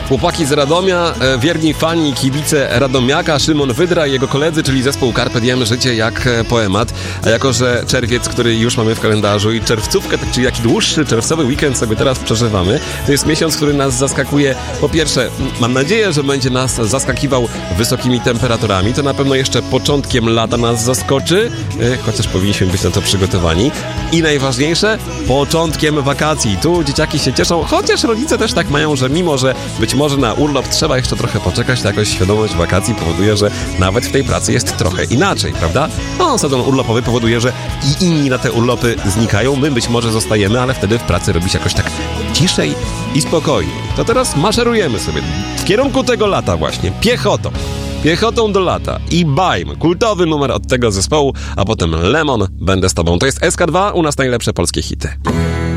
Chłopaki z Radomia, wierni fani i kibice Radomiaka, Szymon Wydra i jego koledzy, czyli zespół Carpe Diem, życie jak poemat. A jako, że czerwiec, który już mamy w kalendarzu i czerwcówkę, czyli taki dłuższy czerwcowy weekend sobie teraz przeżywamy, to jest miesiąc, który nas zaskakuje. Po pierwsze, mam nadzieję, że będzie nas zaskakiwał wysokimi temperaturami. To na pewno jeszcze początkiem lata nas zaskoczy, chociaż powinniśmy być na to przygotowani. I najważniejsze, początkiem wakacji. Tu dzieciaki się cieszą, chociaż rodzice też tak mają, że mimo, że być może na urlop trzeba jeszcze trochę poczekać, to jakoś świadomość wakacji powoduje, że nawet w tej pracy jest trochę inaczej, prawda? No, sezon urlopowy powoduje, że i inni na te urlopy znikają, my być może zostajemy, ale wtedy w pracy robi się jakoś tak ciszej i spokojniej. To teraz maszerujemy sobie w kierunku tego lata właśnie, piechotą do lata i Bajm, kultowy numer od tego zespołu, a potem Lemon, Będę z tobą. To jest SK2, u nas najlepsze polskie hity.